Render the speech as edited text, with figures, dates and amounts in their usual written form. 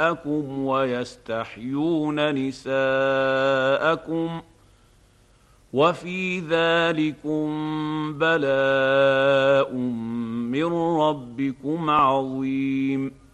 أبناءكم ويستحيون نساءكم وفي ذلكم بلاء من ربكم عظيم